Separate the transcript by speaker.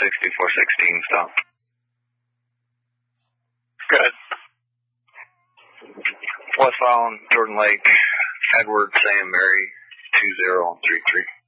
Speaker 1: 6416, stop.
Speaker 2: Good.
Speaker 1: West Island, Jordan Lake, Edward, Sam, Mary, 2033.